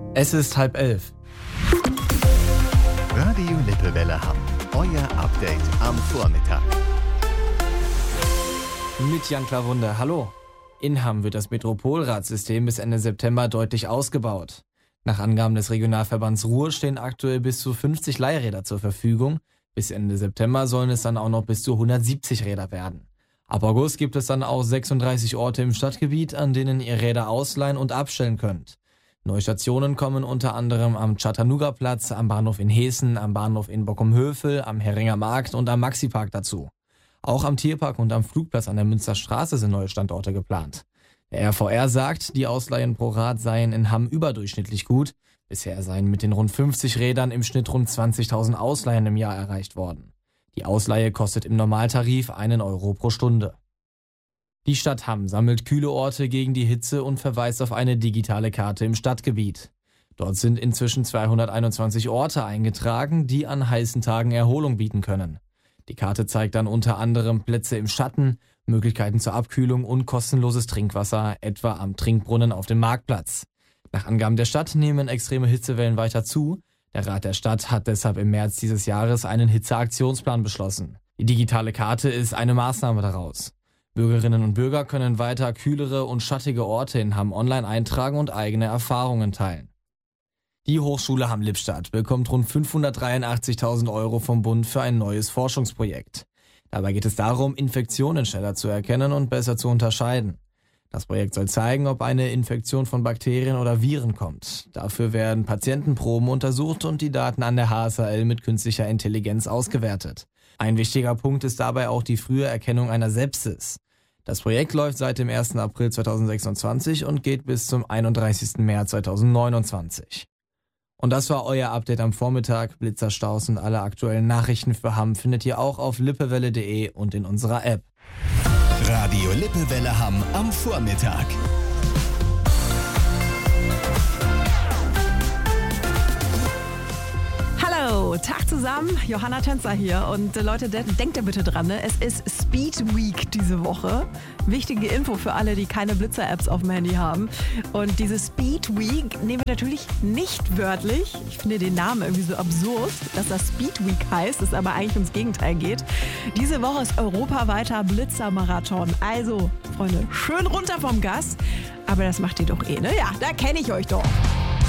Es ist 10:30. Radio Lippewelle Hamm. Euer Update am Vormittag. Mit Jan Klawunde, hallo. In Hamm wird das Metropolradsystem bis Ende September deutlich ausgebaut. Nach Angaben des Regionalverbands Ruhr stehen aktuell bis zu 50 Leihräder zur Verfügung. Bis Ende September sollen es dann auch noch bis zu 170 Räder werden. Ab August gibt es dann auch 36 Orte im Stadtgebiet, an denen ihr Räder ausleihen und abstellen könnt. Neue Stationen kommen unter anderem am Chattanooga-Platz, am Bahnhof in Heeßen, am Bahnhof in Bockum-Hövel, am Heringer Markt und am Maxi-Park dazu. Auch am Tierpark und am Flugplatz an der Münsterstraße sind neue Standorte geplant. Der RVR sagt, die Ausleihen pro Rad seien in Hamm überdurchschnittlich gut. Bisher seien mit den rund 50 Rädern im Schnitt rund 20.000 Ausleihen im Jahr erreicht worden. Die Ausleihe kostet im Normaltarif 1 Euro pro Stunde. Die Stadt Hamm sammelt kühle Orte gegen die Hitze und verweist auf eine digitale Karte im Stadtgebiet. Dort sind inzwischen 221 Orte eingetragen, die an heißen Tagen Erholung bieten können. Die Karte zeigt dann unter anderem Plätze im Schatten, Möglichkeiten zur Abkühlung und kostenloses Trinkwasser, etwa am Trinkbrunnen auf dem Marktplatz. Nach Angaben der Stadt nehmen extreme Hitzewellen weiter zu. Der Rat der Stadt hat deshalb im März dieses Jahres einen Hitzeaktionsplan beschlossen. Die digitale Karte ist eine Maßnahme daraus. Bürgerinnen und Bürger können weiter kühlere und schattige Orte in Hamm online eintragen und eigene Erfahrungen teilen. Die Hochschule Hamm-Lippstadt bekommt rund 583.000 Euro vom Bund für ein neues Forschungsprojekt. Dabei geht es darum, Infektionen schneller zu erkennen und besser zu unterscheiden. Das Projekt soll zeigen, ob eine Infektion von Bakterien oder Viren kommt. Dafür werden Patientenproben untersucht und die Daten an der HSAL mit künstlicher Intelligenz ausgewertet. Ein wichtiger Punkt ist dabei auch die frühe Erkennung einer Sepsis. Das Projekt läuft seit dem 1. April 2026 und geht bis zum 31. März 2029. Und das war euer Update am Vormittag. Blitzerstaus und alle aktuellen Nachrichten für Hamm findet ihr auch auf lippewelle.de und in unserer App. Radio Lippewelle Hamm am Vormittag. Hallo, Tag zusammen, Johanna Tänzer hier und Leute, denkt ihr bitte dran, ne? Es ist Speed Week diese Woche. Wichtige Info für alle, die keine Blitzer-Apps auf dem Handy haben. Und diese Speed Week nehmen wir natürlich nicht wörtlich. Ich finde den Namen irgendwie so absurd, dass das Speed Week heißt, es aber eigentlich ums Gegenteil geht. Diese Woche ist europaweiter Blitzermarathon. Also, Freunde, schön runter vom Gas. Aber das macht ihr doch eh, ne? Ja, da kenne ich euch doch.